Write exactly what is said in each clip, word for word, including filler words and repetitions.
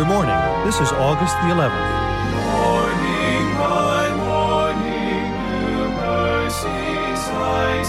Good morning. This is August the eleventh. Morning by morning, new mercies I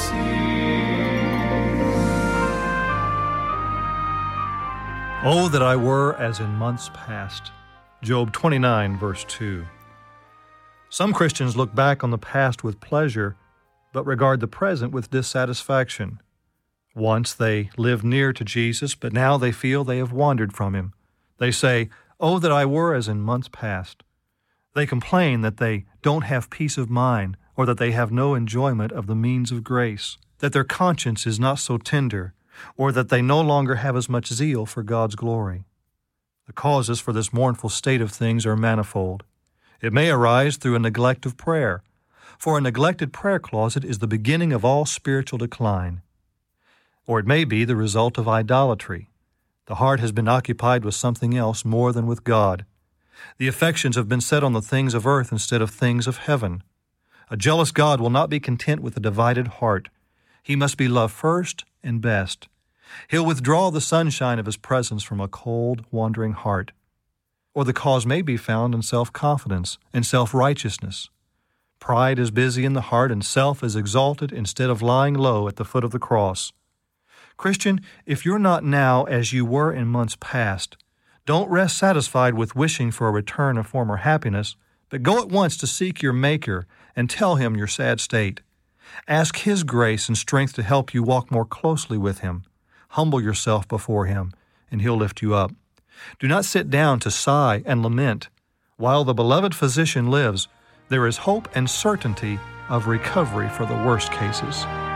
see. Oh, that I were as in months past. Job twenty-nine, verse two. Some Christians look back on the past with pleasure, but regard the present with dissatisfaction. Once they lived near to Jesus, but now they feel they have wandered from Him. They say, "Oh, that I were as in months past." They complain that they don't have peace of mind, or that they have no enjoyment of the means of grace, that their conscience is not so tender, or that they no longer have as much zeal for God's glory. The causes for this mournful state of things are manifold. It may arise through a neglect of prayer, for a neglected prayer closet is the beginning of all spiritual decline. Or it may be the result of idolatry. The heart has been occupied with something else more than with God. The affections have been set on the things of earth instead of things of heaven. A jealous God will not be content with a divided heart. He must be loved first and best. He'll withdraw the sunshine of His presence from a cold, wandering heart. Or the cause may be found in self-confidence and self-righteousness. Pride is busy in the heart, and self is exalted instead of lying low at the foot of the cross. Christian, if you're not now as you were in months past, don't rest satisfied with wishing for a return of former happiness, but go at once to seek your Maker and tell Him your sad state. Ask His grace and strength to help you walk more closely with Him. Humble yourself before Him, and He'll lift you up. Do not sit down to sigh and lament. While the beloved Physician lives, there is hope and certainty of recovery for the worst cases.